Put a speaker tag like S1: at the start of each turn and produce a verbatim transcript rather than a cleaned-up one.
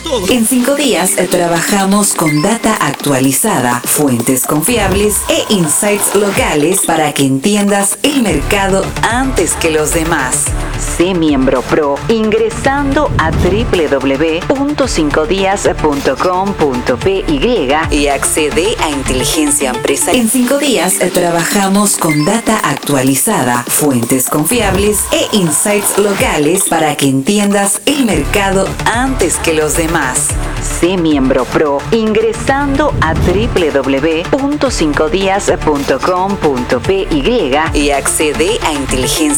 S1: todo.
S2: En cinco días eh, trabajamos con data actualizada, fuentes confiables e insights locales para que entiendas el mercado antes que los demás. Sé miembro pro ingresando a doble u doble u doble u punto cinco días punto com punto p y y accede a inteligencia empresarial. En cinco días eh, trabajamos con data actualizada, fuentes confiables e insights locales para que entiendas el mercado antes que los demás. Sé miembro pro ingresando a doble u doble u doble u punto cinco días punto com punto p y y accede a inteligencia